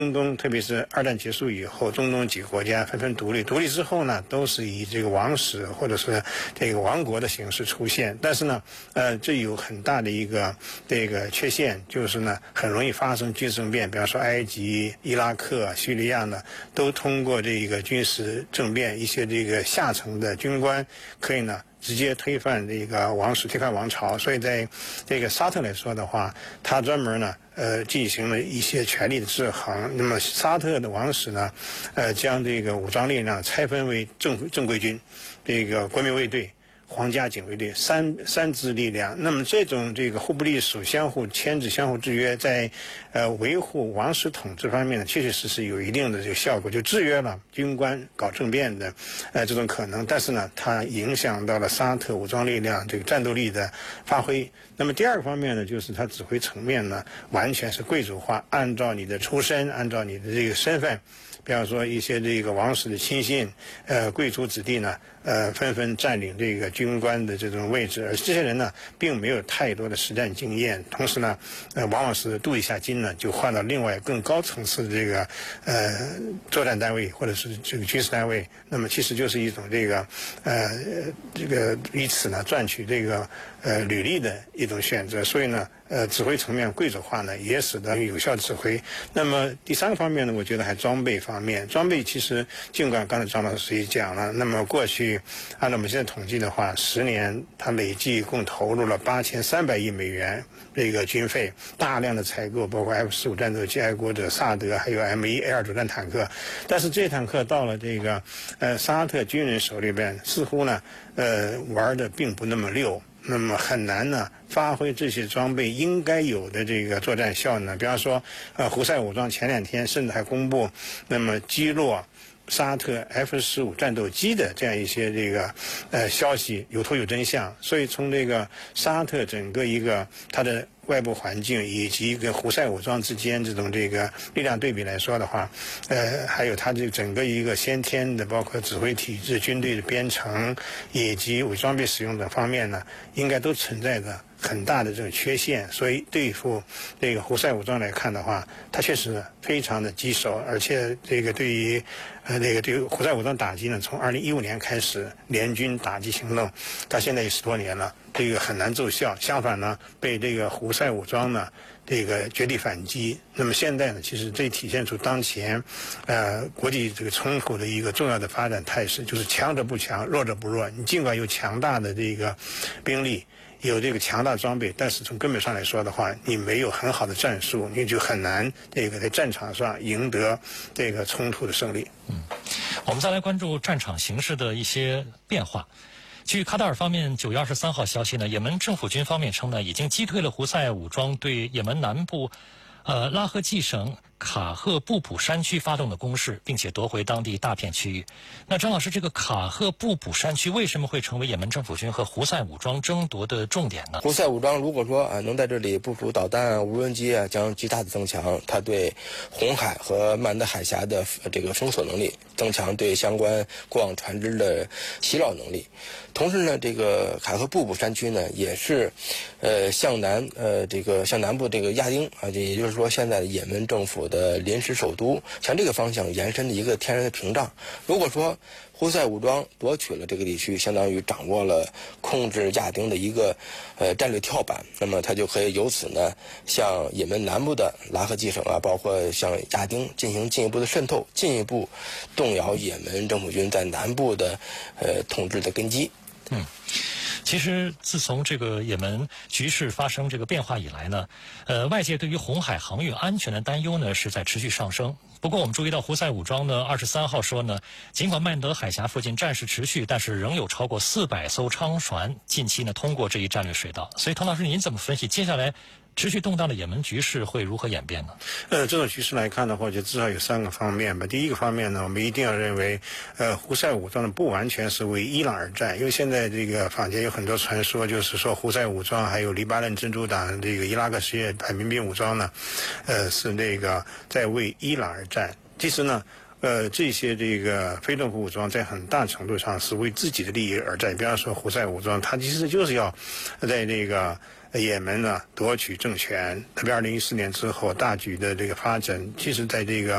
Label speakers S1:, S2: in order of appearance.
S1: 中东，特别是二战结束以后，中东几个国家纷纷独立。独立之后呢，都是以这个王室或者是这个王国的形式出现。但是呢，这有很大的一个这个缺陷，就是呢，很容易发生军事政变。比方说埃及、伊拉克、叙利亚呢，都通过这个军事政变，一些这个下层的军官可以呢直接推翻这个王室，推翻王朝。所以在这个沙特来说的话，他专门呢进行了一些权力的制衡。那么沙特的王室呢，将这个武装力量拆分为正规军、这个国民卫队、皇家警卫队三支力量。那么这种这个互不隶属、相互牵制、相互制约，在维护王室统治方面呢，确确实实有一定的这个效果，就制约了军官搞政变的这种可能。但是呢，它影响到了沙特武装力量这个战斗力的发挥。那么第二个方面呢，就是它指挥层面呢，完全是贵族化，按照你的出身，按照你的这个身份。比方说一些这个王室的亲信，贵族子弟呢，纷纷占领这个军官的这种位置，而这些人呢，并没有太多的实战经验，同时呢，往往是镀一下金呢，就换到另外更高层次的这个作战单位或者是这个军事单位，那么其实就是一种这个以此呢赚取这个履历的一种选择，所以呢。指挥层面贵族化呢，也使得有效指挥。那么第三个方面呢，我觉得还装备方面。装备其实尽管刚才张老师也讲了，那么过去按照我们现在统计的话，10年它累计共投入了8300亿美元这个军费，大量的采购，包括 F-15战斗机、爱国者、萨德，还有 M1A2主战坦克。但是这些坦克到了这个沙特军人手里边，似乎呢玩的并不那么溜。那么很难呢发挥这些装备应该有的这个作战效能。比方说，胡塞武装前2天甚至还公布，那么击落沙特 F-15战斗机的这样一些这个消息，有图有真相。所以从这个沙特整个一个它的外部环境以及跟胡塞武装之间这种这个力量对比来说的话，还有它这整个一个先天的包括指挥体制、军队的编程以及武装备使用等方面呢，应该都存在着很大的这种缺陷。所以对付这个胡塞武装来看的话，它确实非常的棘手，而且这个对于胡塞武装打击呢，从2015年开始联军打击行动，到现在也10多年了，这个很难奏效。相反呢，被这个胡塞武装呢这个绝地反击。那么现在呢，其实这体现出当前国际这个冲突的一个重要的发展态势，就是强者不强，弱者不弱。你尽管有强大的这个兵力，有这个强大装备，但是从根本上来说的话，你没有很好的战术，你就很难这个在战场上赢得这个冲突的胜利。
S2: 我们再来关注战场形势的一些变化。据卡塔尔方面9月23号消息呢，也门政府军方面称呢，已经击退了胡塞武装对也门南部拉合季省卡赫布普山区发动的攻势，并且夺回当地大片区域。那张老师，这个卡赫布普山区为什么会成为也门政府军和胡塞武装争夺的重点呢？
S3: 胡塞武装如果说能在这里部署导弹、无人机将极大的增强它对红海和曼德海峡的这个封锁能力，增强对相关过往船只的袭扰能力。同时呢，这个卡赫布普山区呢，也是向南部这个亚丁也就是说现在的也门政府的临时首都，向这个方向延伸的一个天然的屏障。如果说胡塞武装夺取了这个地区，相当于掌握了控制亚丁的一个战略跳板，那么它就可以由此呢向也门南部的拉合季省包括向亚丁进行进一步的渗透，进一步动摇也门政府军在南部的统治的根基。
S2: 其实自从这个也门局势发生这个变化以来呢，外界对于红海航运安全的担忧呢是在持续上升。不过我们注意到胡塞武装呢23号说呢，尽管曼德海峡附近战事持续，但是仍有超过400艘商船近期呢通过这一战略水道。所以滕老师您怎么分析接下来持续动荡的也门局势会如何演变呢？
S1: 这种局势来看的话，就至少有3个方面吧。第一个方面呢，我们一定要认为，胡塞武装呢不完全是为伊朗而战，因为现在这个坊间有很多传说，就是说胡塞武装还有黎巴嫩真主党这个伊拉克什叶派民兵武装呢，是那个在为伊朗而战。其实呢，这些这个非政府武装在很大程度上是为自己的利益而战。比方说胡塞武装，它其实就是要在这个也门呢夺取政权，特别2014年之后大举的这个发展，其实在这个